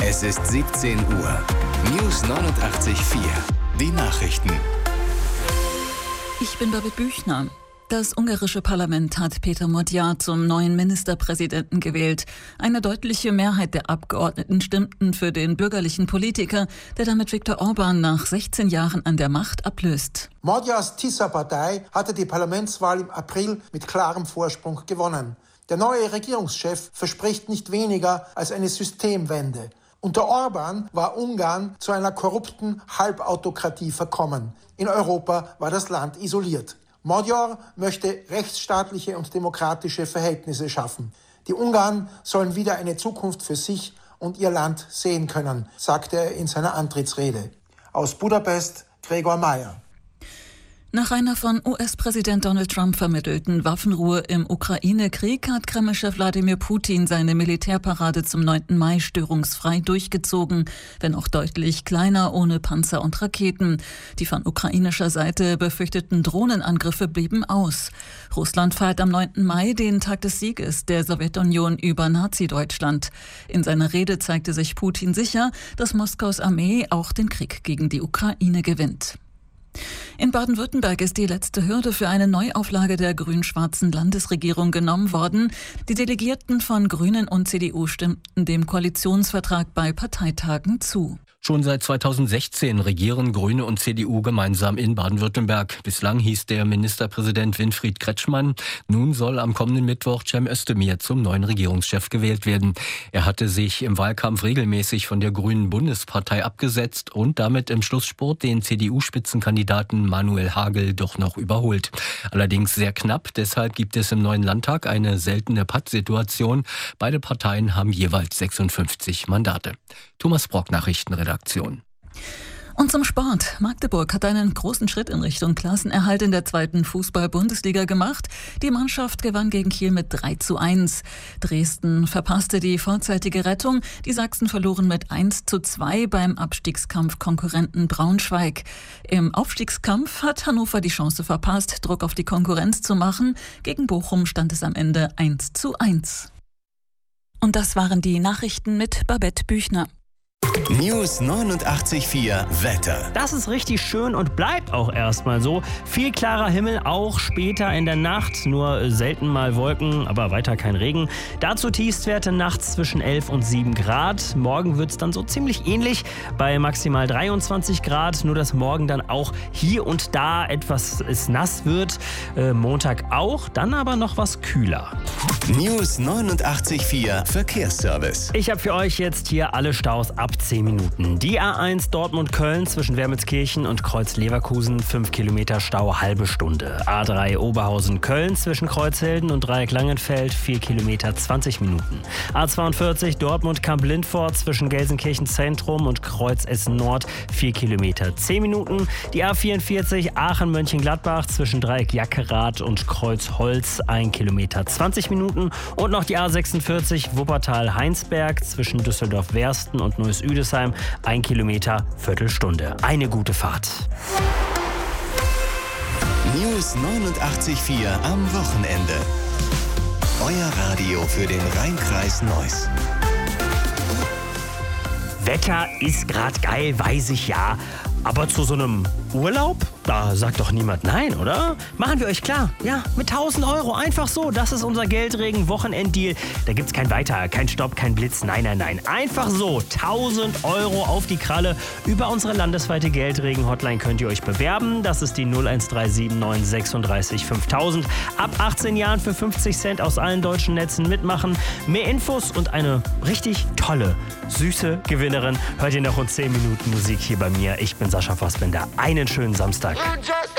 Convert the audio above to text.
Es ist 17 Uhr. News 89.4. Die Nachrichten. Ich bin Babette Büchner. Das ungarische Parlament hat Péter Magyar zum neuen Ministerpräsidenten gewählt. Eine deutliche Mehrheit der Abgeordneten stimmten für den bürgerlichen Politiker, der damit Viktor Orbán nach 16 Jahren an der Macht ablöst. Magyars Tisza-Partei hatte die Parlamentswahl im April mit klarem Vorsprung gewonnen. Der neue Regierungschef verspricht nicht weniger als eine Systemwende. Unter Orbán war Ungarn zu einer korrupten Halbautokratie verkommen. In Europa war das Land isoliert. Magyar möchte rechtsstaatliche und demokratische Verhältnisse schaffen. Die Ungarn sollen wieder eine Zukunft für sich und ihr Land sehen können, sagte er in seiner Antrittsrede. Aus Budapest, Gregor Meyer. Nach einer von US-Präsident Donald Trump vermittelten Waffenruhe im Ukraine-Krieg hat Kreml-Chef Wladimir Putin seine Militärparade zum 9. Mai störungsfrei durchgezogen, wenn auch deutlich kleiner, ohne Panzer und Raketen. Die von ukrainischer Seite befürchteten Drohnenangriffe blieben aus. Russland feiert am 9. Mai den Tag des Sieges der Sowjetunion über Nazi-Deutschland. In seiner Rede zeigte sich Putin sicher, dass Moskaus Armee auch den Krieg gegen die Ukraine gewinnt. In Baden-Württemberg ist die letzte Hürde für eine Neuauflage der grün-schwarzen Landesregierung genommen worden. Die Delegierten von Grünen und CDU stimmten dem Koalitionsvertrag bei Parteitagen zu. Schon seit 2016 regieren Grüne und CDU gemeinsam in Baden-Württemberg. Bislang hieß der Ministerpräsident Winfried Kretschmann. Nun soll am kommenden Mittwoch Cem Özdemir zum neuen Regierungschef gewählt werden. Er hatte sich im Wahlkampf regelmäßig von der Grünen Bundespartei abgesetzt und damit im Schlussspurt den CDU-Spitzenkandidaten Manuel Hagel doch noch überholt. Allerdings sehr knapp, deshalb gibt es im neuen Landtag eine seltene Pattsituation. Beide Parteien haben jeweils 56 Mandate. Thomas Brock, Nachrichtenredaktion. Und zum Sport. Magdeburg hat einen großen Schritt in Richtung Klassenerhalt in der 2. Fußball-Bundesliga gemacht. Die Mannschaft gewann gegen Kiel mit 3:1. Dresden verpasste die vorzeitige Rettung. Die Sachsen verloren mit 1:2 beim Abstiegskampf-Konkurrenten Braunschweig. Im Aufstiegskampf hat Hannover die Chance verpasst, Druck auf die Konkurrenz zu machen. Gegen Bochum stand es am Ende 1:1. Und das waren die Nachrichten mit Babette Büchner. News 89.4 Wetter. Das ist richtig schön und bleibt auch erstmal so. Viel klarer Himmel, auch später in der Nacht. Nur selten mal Wolken, aber weiter kein Regen. Dazu Tiefstwerte nachts zwischen 11 und 7 Grad. Morgen wird es dann so ziemlich ähnlich bei maximal 23 Grad. Nur dass morgen dann auch hier und da etwas nass wird. Montag auch, dann aber noch was kühler. News 89.4 Verkehrsservice. Ich habe für euch jetzt hier alle Staus ab 10 Minuten. Die A1 Dortmund-Köln zwischen Wermelskirchen und Kreuz-Leverkusen 5 Kilometer Stau, halbe Stunde. A3 Oberhausen-Köln zwischen Kreuzhelden und Dreieck-Langenfeld 4 Kilometer 20 Minuten. A42 Dortmund-Kamp-Lindfort zwischen Gelsenkirchen Zentrum und Kreuz Essen Nord 4 Kilometer 10 Minuten. Die A44 Aachen-Mönchengladbach zwischen Dreieck Jackerath und Kreuz Holz 1 Kilometer 20 Minuten. Und noch die A46 Wuppertal-Heinsberg zwischen Düsseldorf-Wersten und Neuss-Üdesheim 1 Kilometer, Viertelstunde. Eine gute Fahrt. News 89.4 am Wochenende. Euer Radio für den Rheinkreis Neuss. Wetter ist gerade geil, weiß ich ja. Aber zu so einem Urlaub? Da sagt doch niemand nein, oder? Machen wir euch klar. Ja, mit 1.000 Euro. Einfach so. Das ist unser Geldregen-Wochenenddeal. Da gibt's kein Weiter, kein Stopp, kein Blitz. Nein, nein, nein. Einfach so. 1.000 Euro auf die Kralle. Über unsere landesweite Geldregen-Hotline könnt ihr euch bewerben. Das ist die 0137 936 5000. Ab 18 Jahren für 50 Cent aus allen deutschen Netzen mitmachen. Mehr Infos und eine richtig tolle, süße Gewinnerin hört ihr noch in 10 Minuten Musik hier bei mir. Ich bin Sascha Fassbender. Einen schönen Samstag.